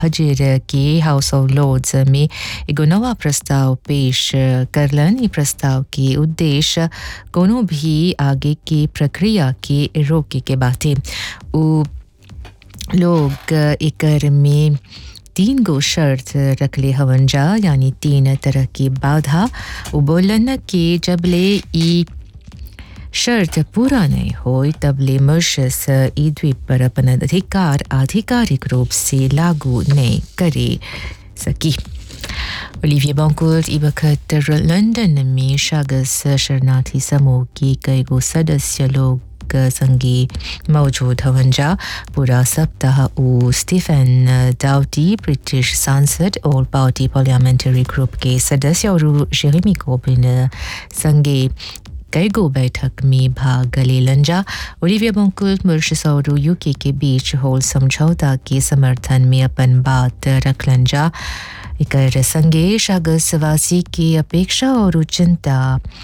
हजीर के house of Lords में एगो नवा प्रस्ताव पेश करलन। ई प्रस्ताव के उद्देश्य कोनो भी आगे की प्रक्रिया के रोके के बाटे। उ लोग एकर में 3 गो शर्त रखले हवन जा, यानी 3 तरह की बाधा। उ बोलन कि जबले ई शर्त पूरा नहीं हो तबले मॉरिशस ई द्वीप पर अपन अधिकार आधिकारिक रूप से लागू नहीं करे सकी। ओलिविये बॉन्कोल्ट ई वक्त लंदन में शागस शरणार्थी समूह की कई गो सदस्य लोग संगी मौजूद हवन जा। पूरा सप्ताह उ स्टीफन डाउटी ब्रिटिश सांसद और पार्टी पार्लियामेंट्री ग्रुप के सदस्य और जेरेमी कोर्बिन संगे कई गो बैठक में भाग लेलन जा। ओलिविया बॉन्कोल्ट मॉरिशस और यूके के बीच होल समझौता के समर्थन में अपन बात रखलन जा। एकर संगे शागसवासी की अपेक्षा और चिंता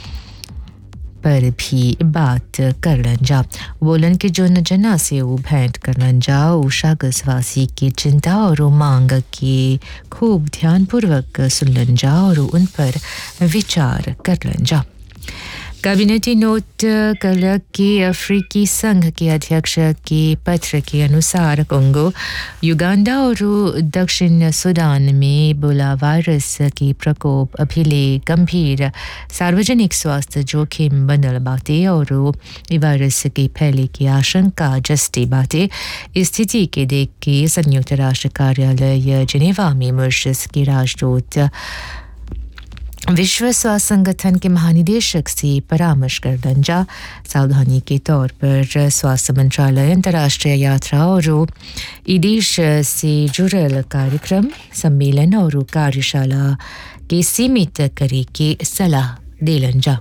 पर भी बात करलन जा। बोलन कि जो जना से वो भेंट करलन जा वो शागसवासी की चिंता और मांग के खूब ध्यानपूर्वक सुनलन जा और उन पर विचार करलन जा। कैबिनेटी नोट कल के अफ्रीकी संघ के अध्यक्ष के पत्र के अनुसार कोंगो, युगांडा और दक्षिण सूडान में इबोला वायरस की प्रकोप अभिले गंभीर सार्वजनिक स्वास्थ्य जोखिम बनल बाटे और वायरस के फैले की आशंका जस्ती बाटे। स्थिति के देख के संयुक्त राष्ट्र कार्यालय जिनेवा में मॉरिशस के राजदूत विश्व स्वास्थ्य संगठन के महानिदेशक से परामर्श करलन जा। सावधानी के तौर पर स्वास्थ्य मंत्रालय अंतर्राष्ट्रीय यात्रा और ई देश से जुड़ल कार्यक्रम सम्मेलन और कार्यशाला के सीमित करे के सलाह देलन जा।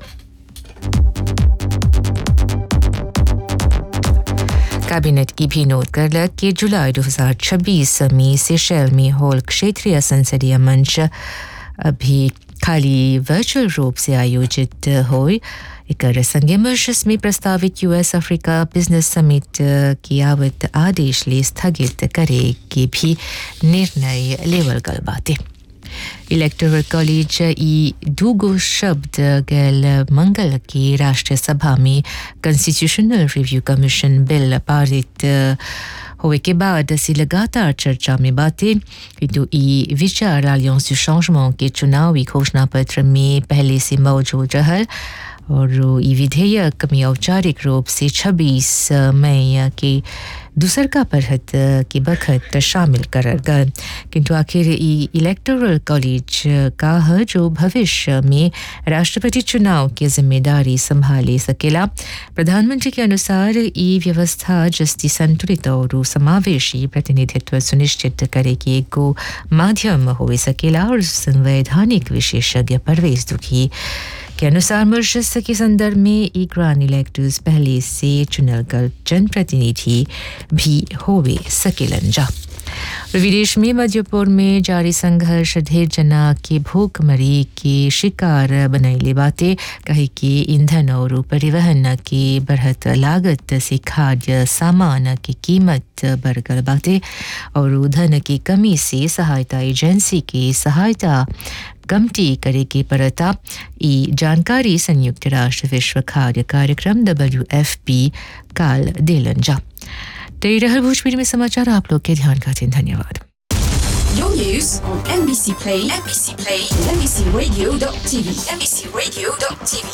कैबिनेट की भी नोट करलक कि जुलाई 2026 में सेशेल में होल क्षेत्रीय संसदीय मंच अभी खाली वर्चुअल रूप से आयोजित होए। एकर संगे मॉरिशस में प्रस्तावित यूएस अफ्रीका बिजनेस समिट की आवत आदेश ले स्थगित करे के भी निर्णय लेवल गल बाटे। इलेक्टोरल कॉलेज ई 2 गो शब्द गैल मंगल की राष्ट्रीय सभा में कॉन्स्टिट्यूशनल रिव्यू कमीशन बिल पारित होने के बाद से लगातार चर्चा में बातें। किंतु ई विचार अलायंस du changement के चुनावी घोषणा पत्र में पहले से मौजूद रहल और ई विधेयक में औपचारिक रूप से 26 मई के दूसर का परहत के बखत शामिल करल गल। किंतु आखिर ई इलेक्टोरल कॉलेज का है जो भविष्य में राष्ट्रपति चुनाव की जिम्मेदारी संभाले सकेला। प्रधानमंत्री के अनुसार ई व्यवस्था जस्ती संतुलित और समावेशी प्रतिनिधित्व सुनिश्चित करे की एगो माध्यम हो सकेला। और संवैधानिक विशेषज्ञ परवेज दुखी के अनुसार मॉरिशस के संदर्भ में ई ग्रांड इलेक्टर्स पहले से चुनल गल जनप्रतिनिधि भी होवे सकेलन जा। विदेश में मध्यपुर में जारी संघर्ष ढेर जना के भूखमरी के शिकार बनैले बाटे। कहे कि ईंधन और परिवहन की बढ़त लागत से खाद्य सामान की कीमत बढ़ गल बाटे और धन की कमी से सहायता एजेंसी की सहायता कमती करे के परता। ई जानकारी संयुक्त राष्ट्र विश्व खाद्य कार्यक्रम WFP काल देलन जा। तेरह भोजपुरी में समाचार आप लोग के ध्यान का धन्यवाद। Your news on NBC Play, NBC Play, NBCRadio.tv, NBCRadio.tv.